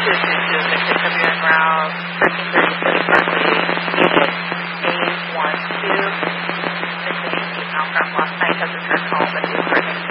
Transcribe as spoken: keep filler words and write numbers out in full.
two two two, Victor W en route, thirteen thirty-six Berkeley, unit A one two, six eighteen aircraft last night has returned home and is bringing